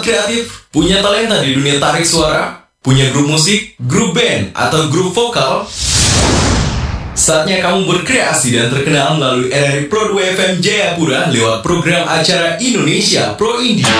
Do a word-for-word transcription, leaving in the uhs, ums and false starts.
kreatif? Punya talenta di dunia tarik suara? Punya grup musik, grup band, atau grup vokal? Saatnya kamu berkreasi dan terkenal melalui R R I Pro dua F M Jayapura lewat program acara Indonesia Pro Indie.